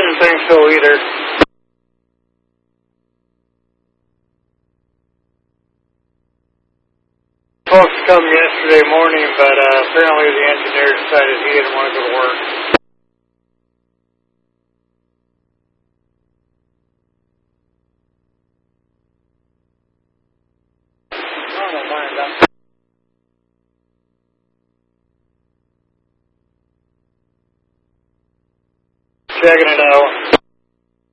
didn't think so either. Folks come yesterday morning, but apparently the engineer decided he didn't want to go to work. I don't mind that. Checking it out.